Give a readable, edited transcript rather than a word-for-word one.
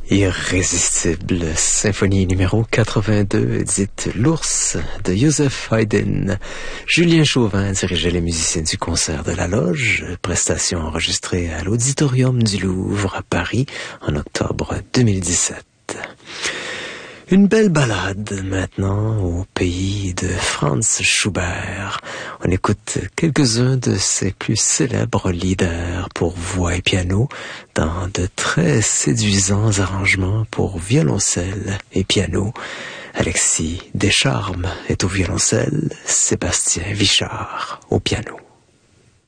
Irrésistible, symphonie numéro 82, dite L'Ours, de Joseph Haydn. Julien Chauvin dirigeait les musiciens du concert de la Loge, prestation enregistrée à l'Auditorium du Louvre à Paris en octobre 2017. Une belle balade maintenant au pays de Franz Schubert. On écoute quelques-uns de ses plus célèbres leaders pour voix et piano dans de très séduisants arrangements pour violoncelle et piano. Alexis Descharmes est au violoncelle, Sébastien Vichard au piano.